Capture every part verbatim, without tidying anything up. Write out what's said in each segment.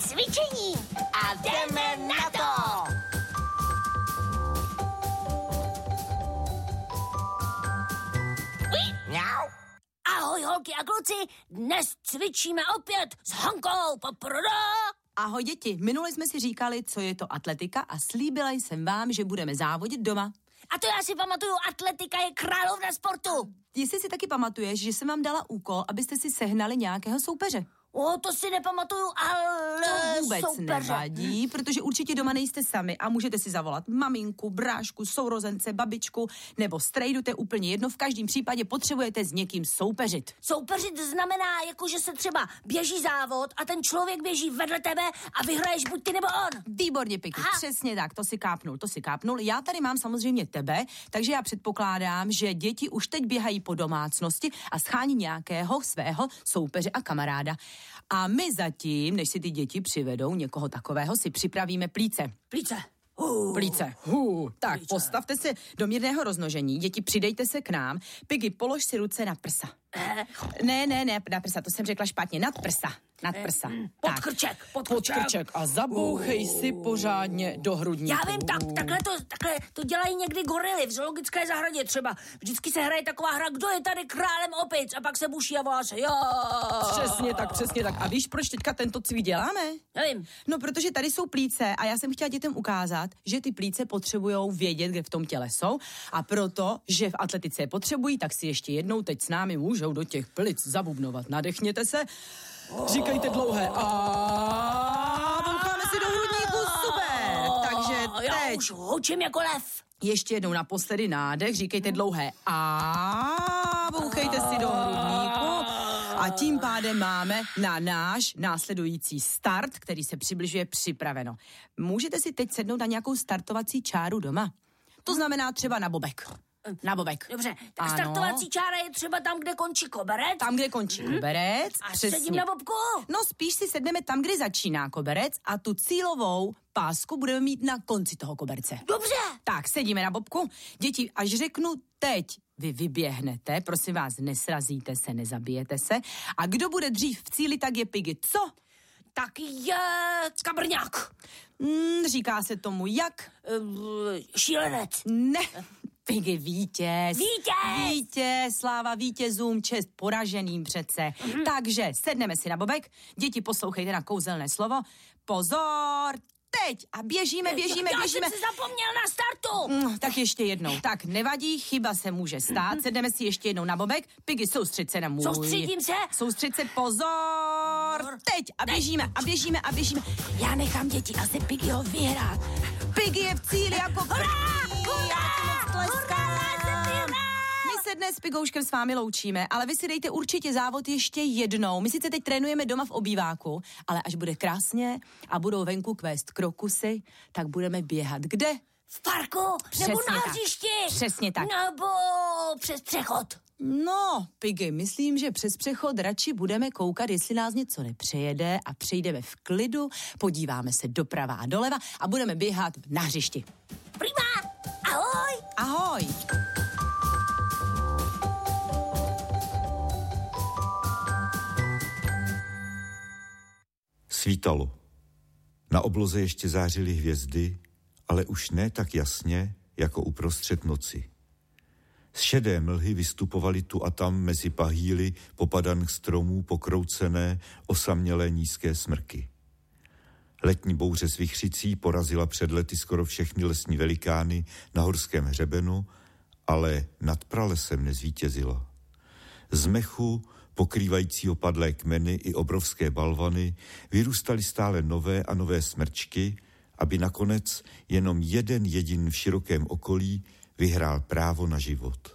cvičení a jdeme na to! Mňau. Ahoj, holky a kluci, dnes cvičíme opět s Hankou Poproda. Ahoj děti, minule jsme si říkali, co je to atletika a slíbila jsem vám, že budeme závodit doma. A to já si pamatuju, atletika je královna sportu. Jestli si taky pamatuješ, že jsem vám dala úkol, abyste si sehnali nějakého soupeře. O, to si nepamatuju, ale To vůbec soupeře. nevadí, protože určitě doma nejste sami a můžete si zavolat maminku, brášku, sourozence, babičku nebo strejdu, to je úplně jedno. V každém případě potřebujete s někým soupeřit. Soupeřit znamená, jako že se třeba běží závod a ten člověk běží vedle tebe a vyhraješ buď ty nebo on. Výborně, Piky, přesně tak, to si kápnul, to si kápnul. Já tady mám samozřejmě tebe, takže já předpokládám, že děti už teď běhají po domácnosti a schání nějakého svého soupeře a kamaráda. A my zatím, než si ty děti přivedou někoho takového, si připravíme plíce. Plíce. Uh, Plíce. Uh, tak, plíce. postavte se do mírného roznožení. Děti, přidejte se k nám. Piggy, polož si ruce na prsa. Eh. Ne, ne, ne, na prsa, to jsem řekla špatně. Nad prsa. Nad prsa. Pod Tak. krček, pod Pod krček. krček. A zabouchej si pořádně do hrudníku. Já vím, tak, takhle, to, takhle to dělají někdy gorily v zoologické zahradě třeba. Vždycky se hraje taková hra, kdo je tady králem opic a pak se buší a volá se, jo. Přesně tak, přesně tak. A víš, proč teďka tento cvik děláme? Nevím. No, protože tady jsou plíce a já jsem chtěla dětem ukázat, že ty plíce potřebujou vědět, kde v tom těle jsou a proto, že v atletice je potřebují, tak si ještě jednou teď s námi můžou do těch plic zabubnovat. Nadechněte se, říkejte dlouhé a boucháme si do hrudníku, super. Takže Já teď už hučím jako lev. ještě jednou naposledy nádech, říkejte dlouhé a bouchejte si do hrudníku. A tím pádem máme na náš následující start, který se přibližuje, připraveno. Můžete si teď sednout na nějakou startovací čáru doma. To znamená třeba na bobek. Na bobek. Dobře, tak Ano. startovací čára je třeba tam, kde končí koberec. Tam, kde končí koberec. A přesně. sedím na bobku. No spíš si sedneme tam, kde začíná koberec a tu cílovou pásku budeme mít na konci toho koberce. Dobře. Tak, sedíme na bobku. Děti, až řeknu teď, vy vyběhnete, prosím vás, nesrazíte se, nezabijete se. A kdo bude dřív v cíli, tak je Piggy. Co? Tak je kabrňák. Hmm, říká se tomu jak? Uh, šílenec. Ne, Piggy, vítěz. Vítěz! Vítěz, sláva vítězům, čest poraženým přece. Mm-hmm. Takže sedneme si na bobek. Děti, poslouchejte na kouzelné slovo. Pozor, teď a běžíme, běžíme, Já běžíme. jsem si zapomněl na startu. Mm, tak ještě jednou. Tak nevadí, chyba se může stát. Sedneme si ještě jednou na bobek. Piggy, soustřeď se na můj. Soustředím se. Soustřeď se, pozor. Teď a běžíme a běžíme a běžíme. Já nechám děti asi Piggyho vyhrát. Piggy je v cíli jako první. Já ti moc tleskám. My se dnes s Pigouškem s vámi loučíme, ale vy si dejte určitě závod ještě jednou. My sice teď trénujeme doma v obýváku, ale až bude krásně a budou venku kvést krokusy, tak budeme běhat. Kde? V parku? Přesně Nebo na tak. hřišti? Přesně tak. Nebo přes přechod? No, Piggy, myslím, že přes přechod radši budeme koukat, jestli nás něco nepřejede a přejdeme v klidu, podíváme se doprava a doleva a budeme běhat na hřišti. Prima! Ahoj! Ahoj! Svítalo. Na obloze ještě zářily hvězdy, ale už ne tak jasně, jako uprostřed noci. Z šedé mlhy vystupovaly tu a tam mezi pahýly popadaných stromů pokroucené, osamělé nízké smrky. Letní bouře s vichřicí porazila před lety skoro všechny lesní velikány na horském hřebenu, ale nad pralesem nezvítězila. Z mechu, pokrývajícího padlé kmeny i obrovské balvany, vyrůstaly stále nové a nové smrčky, aby nakonec jenom jeden jediný v širokém okolí vyhrál právo na život.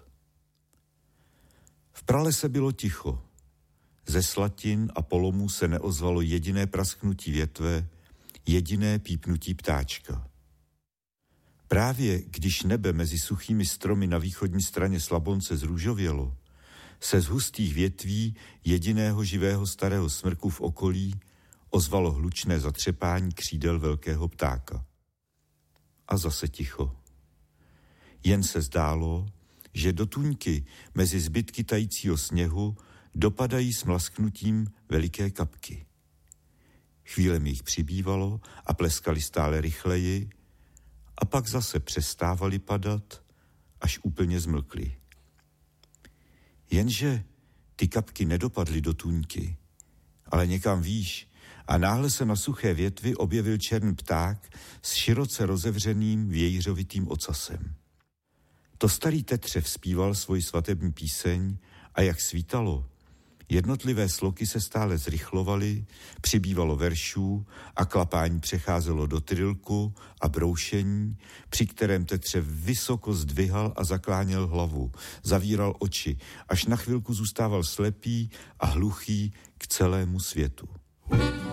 V pralese bylo ticho. Ze slatin a polomů se neozvalo jediné prasknutí větve, jediné pípnutí ptáčka. Právě když nebe mezi suchými stromy na východní straně Slabonce zrůžovělo, se z hustých větví jediného živého starého smrku v okolí ozvalo hlučné zatřepání křídel velkého ptáka. A zase ticho. Jen se zdálo, že do tuňky mezi zbytky tajícího sněhu dopadají s mlasknutím veliké kapky. chvílemi jich přibývalo a pleskali stále rychleji a pak zase přestávali padat, až úplně zmlkli. Jenže ty kapky nedopadly do tůňky, ale někam výš a náhle se na suché větvi objevil černý pták s široce rozevřeným vějířovitým ocasem. To starý tetřev zpíval svoji svatební píseň a jak svítalo, jednotlivé sloky se stále zrychlovaly, přibývalo veršů a klapání přecházelo do trilku a broušení, při kterém tetřev vysoko zdvihal a zakláněl hlavu, zavíral oči, až na chvilku zůstával slepý a hluchý k celému světu.